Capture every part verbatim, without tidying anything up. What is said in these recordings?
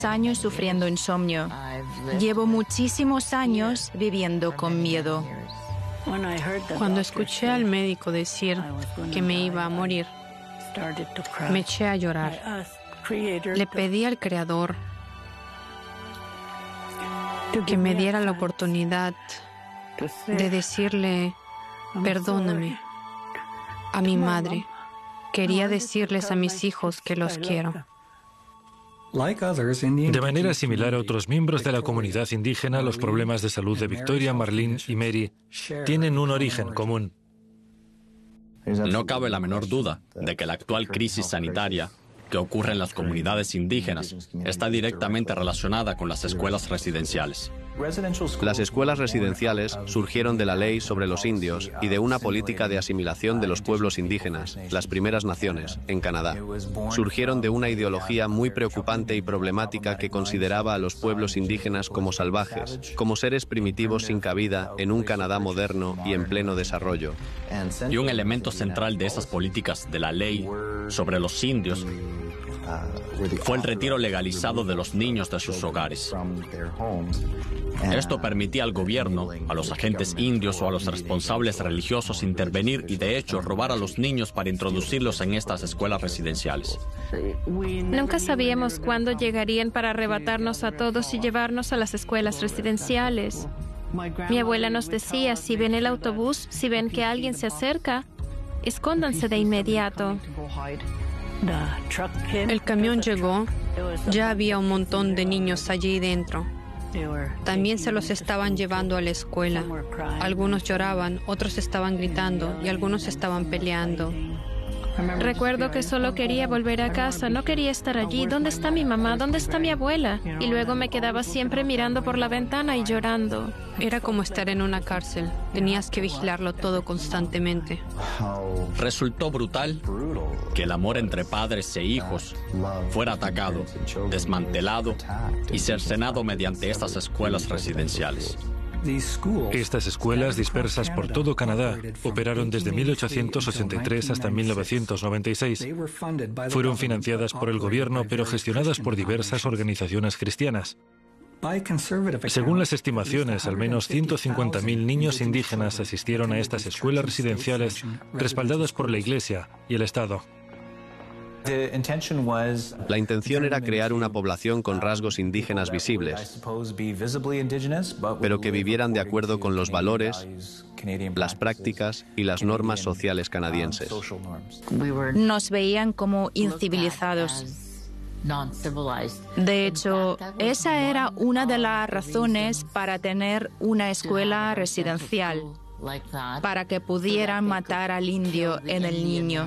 años sufriendo insomnio. Llevo muchísimos años viviendo con miedo. Cuando escuché al médico decir que me iba a morir, me eché a llorar. Le pedí al Creador que me diera la oportunidad de decirle, perdóname, a mi madre. Quería decirles a mis hijos que los quiero. De manera similar a otros miembros de la comunidad indígena, los problemas de salud de Victoria, Marlene y Mary tienen un origen común. No cabe la menor duda de que la actual crisis sanitaria que ocurre en las comunidades indígenas está directamente relacionada con las escuelas residenciales. Las escuelas residenciales surgieron de la ley sobre los indios y de una política de asimilación de los pueblos indígenas, las primeras naciones, en Canadá. Surgieron de una ideología muy preocupante y problemática que consideraba a los pueblos indígenas como salvajes, como seres primitivos sin cabida en un Canadá moderno y en pleno desarrollo. Y un elemento central de esas políticas de la ley sobre los indios fue el retiro legalizado de los niños de sus hogares. Esto permitía al gobierno, a los agentes indios o a los responsables religiosos intervenir y de hecho robar a los niños para introducirlos en estas escuelas residenciales. Nunca sabíamos cuándo llegarían para arrebatarnos a todos y llevarnos a las escuelas residenciales. Mi abuela nos decía, si ven el autobús, si ven que alguien se acerca, escóndanse de inmediato. El camión llegó, ya había un montón de niños allí dentro. También se los estaban llevando a la escuela. Algunos lloraban, otros estaban gritando y algunos estaban peleando. Recuerdo que solo quería volver a casa, no quería estar allí. ¿Dónde está mi mamá? ¿Dónde está mi abuela? Y luego me quedaba siempre mirando por la ventana y llorando. Era como estar en una cárcel. Tenías que vigilarlo todo constantemente. Resultó brutal que el amor entre padres e hijos fuera atacado, desmantelado y cercenado mediante estas escuelas residenciales. Estas escuelas, dispersas por todo Canadá, operaron desde mil ochocientos ochenta y tres hasta mil novecientos noventa y seis. Fueron financiadas por el gobierno, pero gestionadas por diversas organizaciones cristianas. Según las estimaciones, al menos ciento cincuenta mil niños indígenas asistieron a estas escuelas residenciales respaldadas por la Iglesia y el Estado. La intención era crear una población con rasgos indígenas visibles, pero que vivieran de acuerdo con los valores, las prácticas y las normas sociales canadienses. Nos veían como incivilizados. De hecho, esa era una de las razones para tener una escuela residencial, para que pudieran matar al indio en el niño.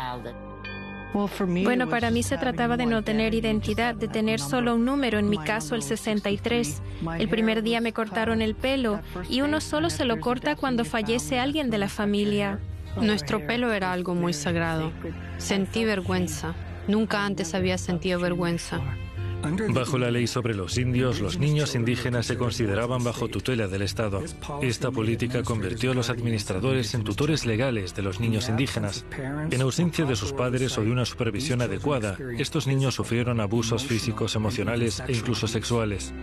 Bueno, para mí se trataba de no tener identidad, de tener solo un número, en mi caso el sesenta y tres. El primer día me cortaron el pelo y uno solo se lo corta cuando fallece alguien de la familia. Nuestro pelo era algo muy sagrado. Sentí vergüenza. Nunca antes había sentido vergüenza. Bajo la ley sobre los indios, los niños indígenas se consideraban bajo tutela del Estado. Esta política convirtió a los administradores en tutores legales de los niños indígenas. En ausencia de sus padres o de una supervisión adecuada, estos niños sufrieron abusos físicos, emocionales e incluso sexuales.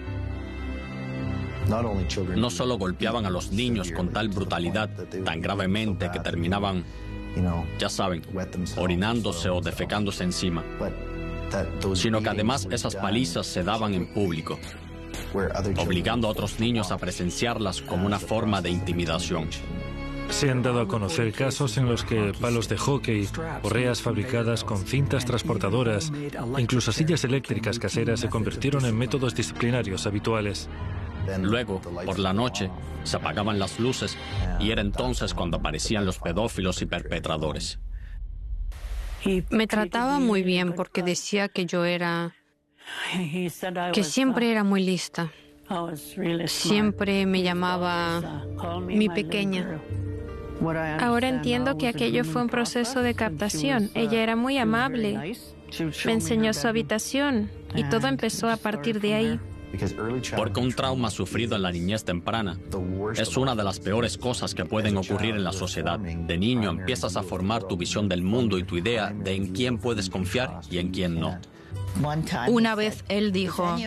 No solo golpeaban a los niños con tal brutalidad, tan gravemente que terminaban, ya saben, orinándose o defecándose encima, sino que además esas palizas se daban en público, obligando a otros niños a presenciarlas como una forma de intimidación. Se han dado a conocer casos en los que palos de hockey, correas fabricadas con cintas transportadoras, incluso sillas eléctricas caseras se convirtieron en métodos disciplinarios habituales. Luego, por la noche, se apagaban las luces y era entonces cuando aparecían los pedófilos y perpetradores. Me trataba muy bien porque decía que yo era... que siempre era muy lista. Siempre me llamaba mi pequeña. Ahora entiendo que aquello fue un proceso de captación. Ella era muy amable. Me enseñó su habitación y todo empezó a partir de ahí. Porque un trauma sufrido en la niñez temprana es una de las peores cosas que pueden ocurrir en la sociedad. De niño empiezas a formar tu visión del mundo y tu idea de en quién puedes confiar y en quién no. Una vez él dijo,